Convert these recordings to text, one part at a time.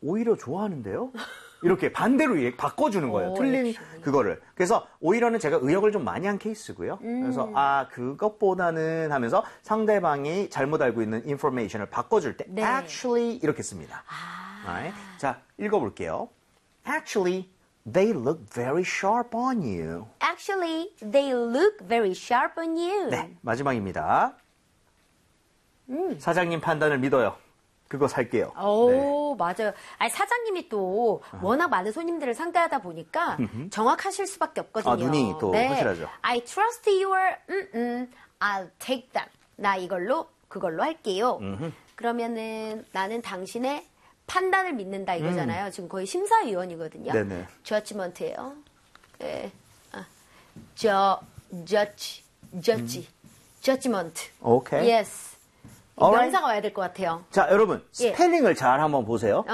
오히려 좋아하는데요? 이렇게 반대로 바꿔주는 거예요. 틀린 그거를. 그래서 오히려는 제가 의역을 좀 많이 한 케이스고요. 그래서 그것보다는 하면서 상대방이 잘못 알고 있는 인포메이션을 바꿔줄 때 actually 이렇게 씁니다. Right? 자, 읽어볼게요. Actually, they look very sharp on you. Actually, they look very sharp on you. 네, 마지막입니다. 사장님 판단을 믿어요. 그거 살게요. 오, 맞아요. 아니, 사장님이 또 워낙 많은 손님들을 상대하다 보니까 정확하실 수밖에 없거든요. 눈이 또 확실하죠. I trust your, I'll take them. 나 그걸로 할게요. 그러면은 나는 당신의 판단을 믿는다 이거잖아요. 지금 거의 심사위원이거든요. 네네. judgment예요. 네. judgment. 오케이. Yes. 명사가 와야 될 것 같아요. 자, 여러분 스펠링을 잘 한번 보세요.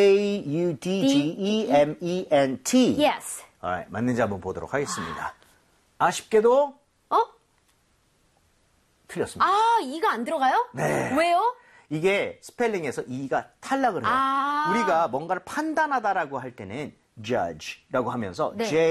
J-U-D-G-E-M-E-N-T. Yes. Alright, 맞는지 한번 보도록 하겠습니다. 아쉽게도 틀렸습니다. 아, 이가 안 들어가요? 네. 왜요? 이게 스펠링에서 이가 탈락을 해요. 우리가 뭔가를 판단하다라고 할 때는 judge라고 하면서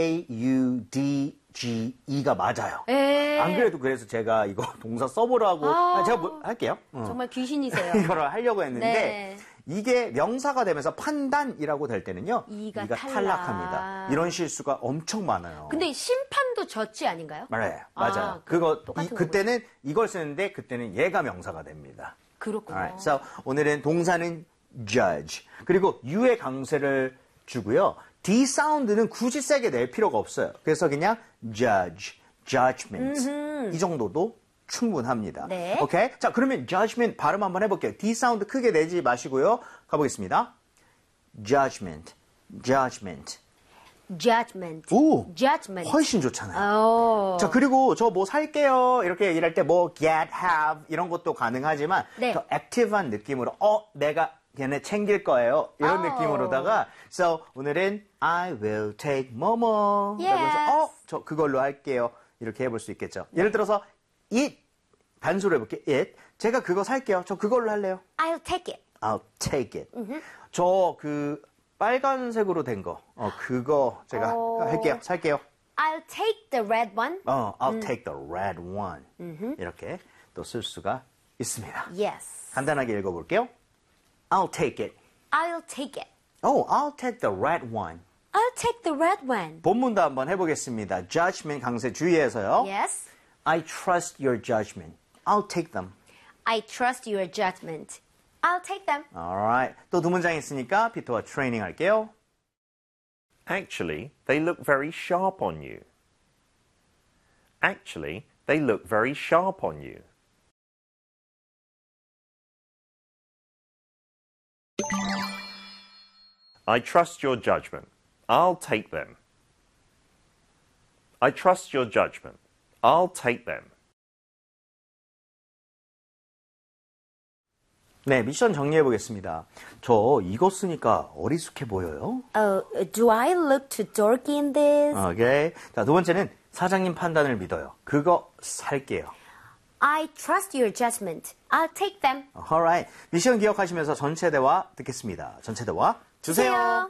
J-U-D-G-E가 맞아요. 안 그래도 그래서 제가 이거 동사 써보라고 제가 할게요. 정말 귀신이세요. 이거를 하려고 했는데 네. 이게 명사가 되면서 판단이라고 될 때는요. 이가 탈락합니다. 이런 실수가 엄청 많아요. 근데 심판도 젖지 아닌가요? 맞아요. 그때는 이걸 쓰는데 그때는 얘가 명사가 됩니다. 그렇군요. Alright, so 오늘은 동사는 judge. 그리고 U의 강세를 주고요. D 사운드는 굳이 세게 낼 필요가 없어요. 그래서 그냥 judge, judgment 이 정도도 충분합니다. 네. 오케이? 자, 그러면 judgment 발음 한번 해볼게요. D 사운드 크게 내지 마시고요. 가보겠습니다. judgment, judgment. judgment. 오, judgment. 훨씬 좋잖아요. 자, 그리고 저 뭐 살게요. 이렇게 일할 때 뭐 get, have 이런 것도 가능하지만 더 액티브한 느낌으로 내가 걔네 챙길 거예요. 이런 느낌으로다가 so 오늘은 I will take 뭐뭐 라고 해서 저 그걸로 할게요. 이렇게 해볼 수 있겠죠. 예를 들어서 it 단수로 해볼게요. it 제가 그거 살게요. 저 그걸로 할래요. I'll take it. I'll take it. 저 그 빨간색으로 된 거 그거 제가 할게요. 살게요. I'll take the red one. I'll take the red one. 이렇게 또 쓸 수가 있습니다. Yes. 간단하게 읽어볼게요. I'll take it. I'll take it. I'll take the red one. I'll take the red one. 본문도 한번 해보겠습니다. Judgment 강세 주의해서요. Yes. I trust your judgment. I'll take them. I trust your judgment. I'll take them. Alright. 또 두 문장 있으니까 피터와 트레이닝 할게요. Actually, they look very sharp on you. Actually, they look very sharp on you. I trust your judgment. I'll take them. I trust your judgment. I'll take them. 네, 미션 정리해 보겠습니다. 저 이거 쓰니까 어리숙해 보여요? Do I look too dorky in this? 오케이. 자, 두 번째는 사장님 판단을 믿어요. 그거 살게요. I trust your judgment. I'll take them. Alright. 미션 기억하시면서 전체 대화 듣겠습니다. 전체 대화 주세요.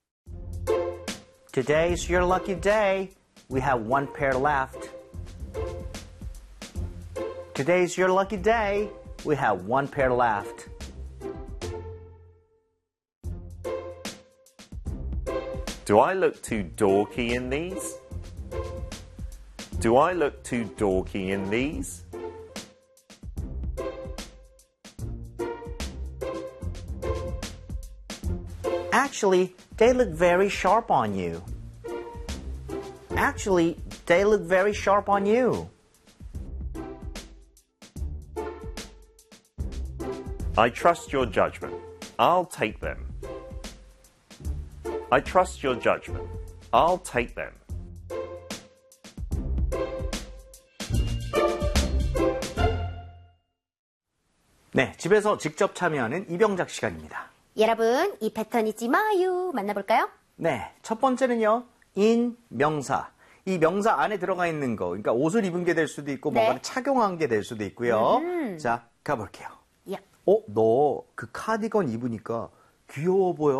Today's your lucky day. We have one pair left. Today's your lucky day. We have one pair left. Do I look too dorky in these? Do I look too dorky in these? Actually, they look very sharp on you. Actually, they look very sharp on you. I trust your judgment. I'll take them. I trust your judgment. I'll take them. 네, 집에서 직접 참여하는 이병작 시간입니다. 여러분, 이 패턴 잊지 마요. 만나볼까요? 네, 첫 번째는요. in 명사. 이 명사 안에 들어가 있는 거. 그러니까 옷을 입은 게 될 수도 있고 뭔가를 착용한 게 될 수도 있고요. 자, 가볼게요. Yep. 너 그 카디건 입으니까 귀여워 보여.